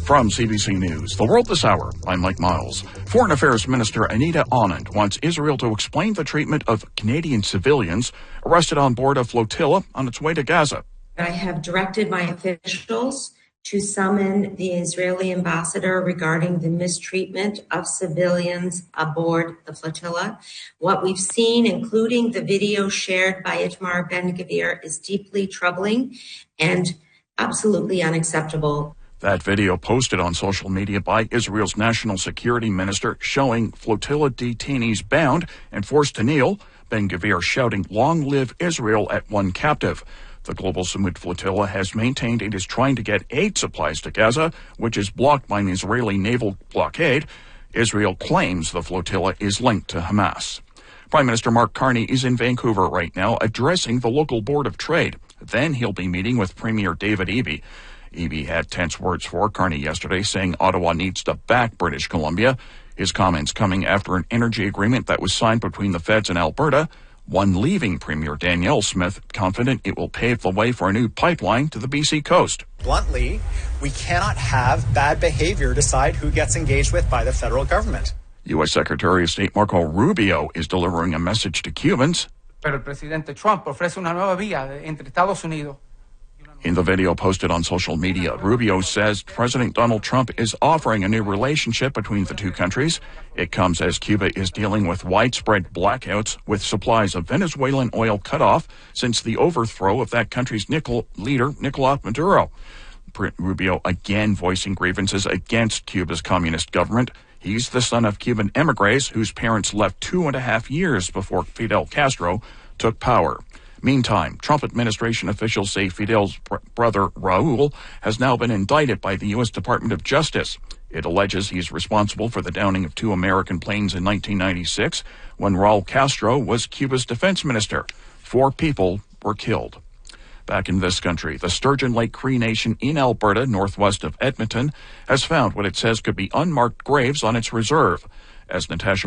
From CBC News, The World This Hour, I'm Mike Miles. Foreign Affairs Minister Anita Anand wants Israel to explain the treatment of Canadian civilians arrested on board a flotilla on its way to Gaza. I have directed my officials to summon the Israeli ambassador regarding the mistreatment of civilians aboard the flotilla. What we've seen, including the video shared by Itamar Ben-Gvir, is deeply troubling and absolutely unacceptable. That video posted on social media by Israel's national security minister showing flotilla detainees bound and forced to kneel, Ben-Gvir shouting, "Long live Israel," at one captive. The Global Samud flotilla has maintained it is trying to get aid supplies to Gaza, which is blocked by an Israeli naval blockade. Israel claims the flotilla is linked to Hamas. Prime Minister Mark Carney is in Vancouver right now addressing the local Board of Trade. Then he'll be meeting with Premier David Eby. Eby had tense words for Carney yesterday, saying Ottawa needs to back British Columbia. His comments coming after an energy agreement that was signed between the feds and Alberta, one leaving Premier Danielle Smith confident it will pave the way for a new pipeline to the BC coast. Bluntly, we cannot have bad behavior decide who gets engaged with by the federal government. U.S. Secretary of State Marco Rubio is delivering a message to Cubans. Pero el presidente Trump ofrece una nueva vía entre Estados Unidos. In the video posted on social media, Rubio says President Donald Trump is offering a new relationship between the two countries. It comes as Cuba is dealing with widespread blackouts with supplies of Venezuelan oil cut off since the overthrow of that country's leader, Nicolas Maduro. Rubio again voicing grievances against Cuba's communist government. He's the son of Cuban emigres whose parents left 2.5 years before Fidel Castro took power. Meantime, Trump administration officials say Fidel's brother Raul has now been indicted by the U.S. Department of Justice. It alleges he's responsible for the downing of 2 American planes in 1996 when Raul Castro was Cuba's defense minister. 4 people were killed. Back in this country, the Sturgeon Lake Cree Nation in Alberta, northwest of Edmonton, has found what it says could be unmarked graves on its reserve. As Natasha